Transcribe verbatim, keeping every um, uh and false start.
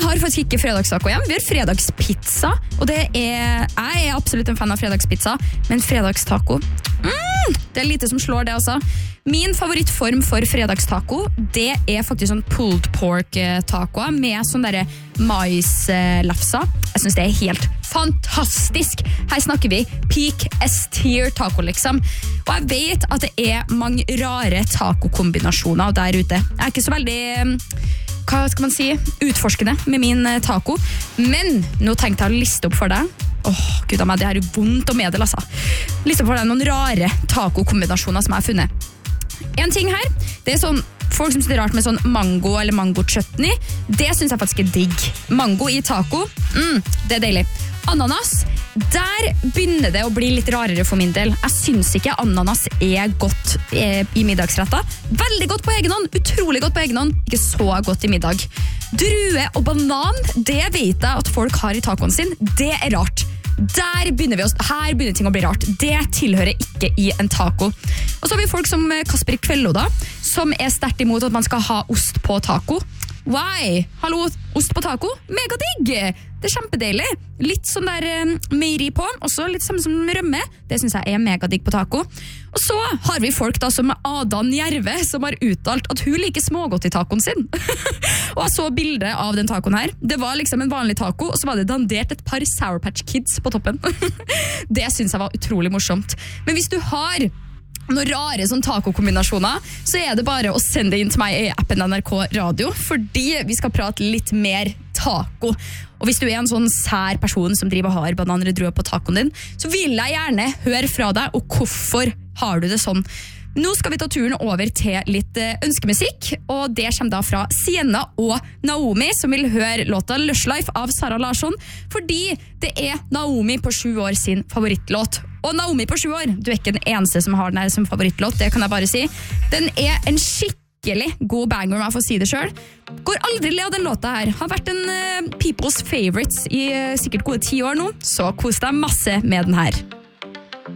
Jeg har faktisk ikke fredagstaco hjem. Vi har fredagspizza, og det er, jeg er absolutt en fan av fredagspizza, men fredagstaco, mm, det er lite som slår det altså. Min favorittform for fredagstaco, det er faktisk sånn pulled pork taco med sånn der mais-lafsa. Jeg synes det er helt fantastisk. Her snakker vi peak S-tier taco liksom. Og jeg vet at det er mange rare taco-kombinasjoner der ute. Jeg er ikke så veldig, hva skal man si, utforskende med min taco. Men nå tenkte jeg å liste opp for deg. Åh, gud av meg, det er jo vondt og medel, altså. Liste opp for deg noen rare taco-kombinasjoner som jeg har funnet. En ting her, det er sånn, folk som synes det er rart med sånn mango eller mango-chutney, det synes jeg faktisk er digg. Mango i taco, mm, det er deilig. Ananas, der begynner det å bli litt rarere for min del. Jeg synes ikke ananas er godt eh, i middagsretter. Veldig godt på egen hånd, utrolig godt på egen hånd, ikke så godt i middag. Drue og banan, det vet jeg at folk har i tacoen sin, det er rart. Der begynner vi oss, her begynner ting å bli rart. Det tilhører ikke i en taco. Og så har vi folk som Kasper Kvello da, som er sterkt imot at man skal ha ost på taco. Why? Hallo, ost på taco? Megadigg! Det er kjempedeilig. Litt sånn der um, meieri på, også litt samme som rømme. Det synes jeg er megadigg på taco. Og så har vi folk da som Ada Njerve, som har uttalt at hun liker smågodt i tacoen sin. Og jeg så bildet av den tacoen her. Det var liksom en vanlig taco, og så var det dandert et par Sour Patch Kids på toppen. Det synes jeg var utrolig morsomt. Men hvis du har noen rare sånn taco-kombinasjoner, så er det bare å sende det inn til meg i appen N R K Radio, fordi vi skal prate litt mer taco. Og hvis du er en sånn sær person som driver og har bananer og druer på tacoen din, så vil jeg gjerne høre fra deg, og hvorfor har du det sånn? Nå skal vi ta turen over til litt ønskemusikk, og det kommer da fra Sienna og Naomi, som vil høre låta Lush Life av Sara Larsson, fordi det er Naomi på sju år sin favorittlåt. Og Naomi på sju år, du er ikke den eneste som har den her som favorittlåt, det kan jeg bare si. Den er en skikkelig god banger, om jeg får si det selv. Går aldri le av den låta her. Har vært en uh, people's favorites i uh, sikkert gode ti år nå, så kos deg masse med den her.